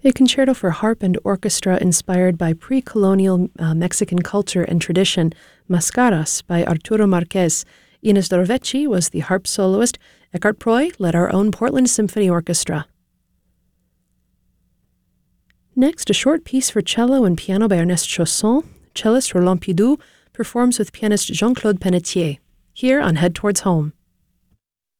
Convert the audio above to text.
A concerto for harp and orchestra inspired by pre-colonial Mexican culture and tradition, Mascaras by Arturo Marquez. Ines Dorvecchi was the harp soloist. Eckhart Proy led our own Portland Symphony Orchestra. Next, a short piece for cello and piano by Ernest Chausson. Cellist Roland Pidou performs with pianist Jean-Claude Pennetier, here on Head Towards Home.